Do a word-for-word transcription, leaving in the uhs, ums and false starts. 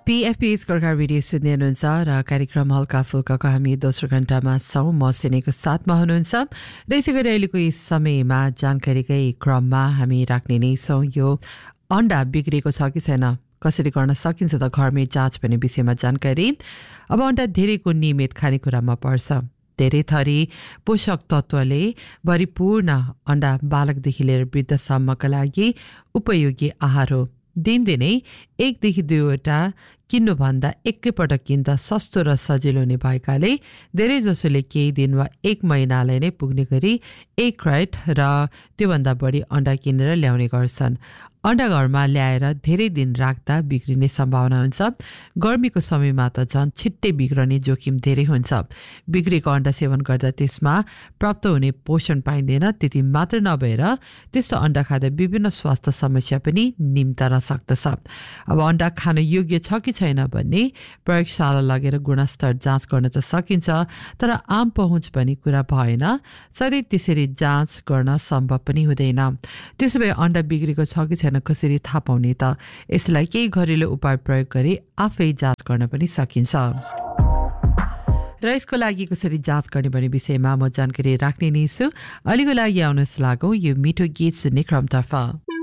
पीएफपीएस Gorkha radio सुन्दै हुनुहुन्छ र कार्यक्रम हल्का फुल्काको हामी दोस्रो घण्टामा छौँ। म सिनेको साथमा हुनुहुन्छ र यसै गरी अहिलेको यस समयमा जानकारीकै क्रममा हामी राख्ने नै छौँ। यो अन्डा बिग्रेको छ कि छैन, कसरी गर्न सकिन्छ त घरमै जाँच भन्ने विषयमा जानकारी। अब अन्डा धेरैको नियमित खानेकुरामा पर्छ। धेरै थरी पोषक तत्त्वले भरिपूर्ण अन्डा बालकदेखि लिएर वृद्धसम्मका लागि उपयोगी आहार हो। दिनदिनै एकदेखि दुईवटा किन्नुभन्दा एकैपटक किन्दा सस्तो र सजिलो हुने भएकाले धेरैजसोले केही दिन वा एक महिनालाई नै पुग्ने गरी एक क्रेट र त्योभन्दा बढी अन्डा किनेर ल्याउने गर्छन्। अन्डा घरमा ल्याएर धेरै दिन राख्दा बिग्रिने सम्भावना हुन्छ। गर्मीको समयमा त झन् छिट्टै बिग्रने जोखिम धेरै हुन्छ। बिग्रेको अन्डा सेवन गर्दा त्यसमा प्राप्त हुने पोषण पाइँदैन। त्यति मात्र नभएर त्यस्तो अन्डा खाँदा विभिन्न स्वास्थ्य समस्या पनि निम्तन सक्दछ। अब अन्डा खान योग्य छ कि छैन भन्ने प्रयोगशाला लगेर गुणस्तर जाँच गर्न त सकिन्छ, तर आम पहुँच भन्ने कुरा भएन। सधैँ त्यसरी जाँच गर्न सम्भव पनि हुँदैन। त्यसो भए अन्डा बिग्रेको छ कि छैन कसरी थाहा पाउने त? यसलाई केही घरेलु उपाय प्रयोग गरी आफै जाँच गर्न पनि सकिन्छ। र यसको लागि कसरी जाँच गर्ने भन्ने विषयमा म जानकारी राख्ने नै छु। अहिलेको लागि आउनुहोस् लागौँ यो मिठो गीत सुन्ने क्रमतर्फ।